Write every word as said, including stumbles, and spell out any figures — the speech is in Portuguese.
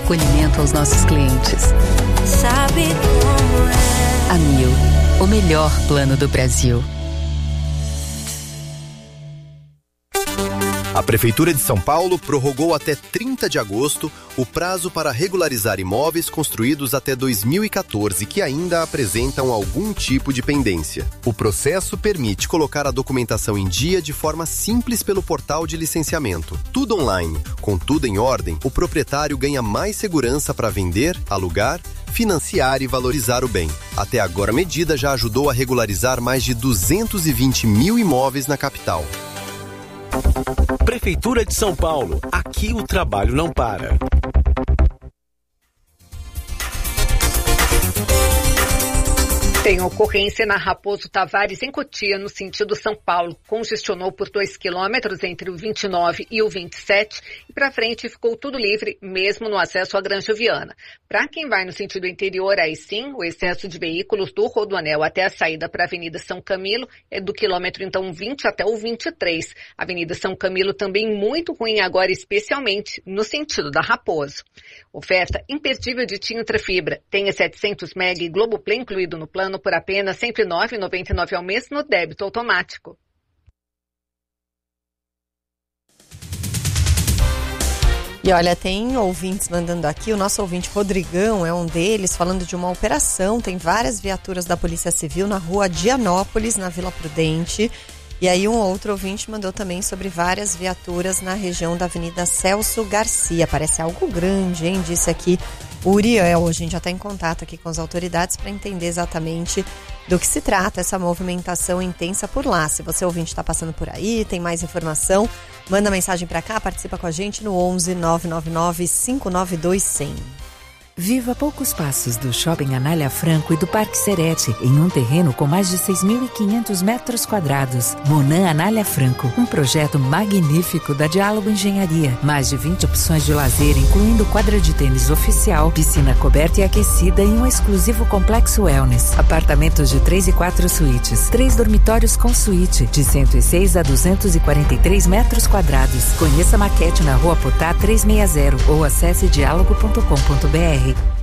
acolhimento aos nossos clientes. Sabe como é? Amil, o melhor plano do Brasil. A Prefeitura de São Paulo prorrogou até trinta de agosto o prazo para regularizar imóveis construídos até dois mil e quatorze que ainda apresentam algum tipo de pendência. O processo permite colocar a documentação em dia de forma simples pelo portal de licenciamento. Tudo online. Com tudo em ordem, o proprietário ganha mais segurança para vender, alugar, financiar e valorizar o bem. Até agora, a medida já ajudou a regularizar mais de duzentos e vinte mil imóveis na capital. Prefeitura de São Paulo. Aqui o trabalho não para. Tem ocorrência na Raposo Tavares, em Cotia, no sentido São Paulo. Congestionou por dois quilômetros entre o vinte e nove e o vinte e sete e para frente ficou tudo livre, mesmo no acesso à Granja Viana. Para quem vai no sentido interior, aí sim, o excesso de veículos do Rodoanel até a saída para a Avenida São Camilo é do quilômetro então vinte até o vinte e três. Avenida São Camilo também muito ruim agora, especialmente no sentido da Raposo. Oferta imperdível de Tim Ultrafibra. Tenha setecentos mega e Globoplay incluído no plano por apenas cento e nove reais e noventa e nove centavos ao mês no débito automático. E olha, tem ouvintes mandando aqui, o nosso ouvinte Rodrigão é um deles, falando de uma operação, tem várias viaturas da Polícia Civil na rua Dianópolis, na Vila Prudente. E aí um outro ouvinte mandou também sobre várias viaturas na região da Avenida Celso Garcia. Parece algo grande, hein? Disse aqui o Uriel. A gente já está em contato aqui com as autoridades para entender exatamente do que se trata essa movimentação intensa por lá. Se você ouvinte está passando por aí, tem mais informação, manda mensagem para cá, participa com a gente no onze nove nove nove cinco nove dois zero zero. Viva a poucos passos do Shopping Anália Franco e do Parque Serete, em um terreno com mais de seis mil e quinhentos metros quadrados. Monan Anália Franco, um projeto magnífico da Diálogo Engenharia. Mais de vinte opções de lazer, incluindo quadra de tênis oficial, piscina coberta e aquecida e um exclusivo complexo wellness. Apartamentos de três e quatro suítes, três dormitórios com suíte, de cento e seis a duzentos e quarenta e três metros quadrados. Conheça a maquete na Rua Potá trezentos e sessenta ou acesse diálogo ponto com ponto br.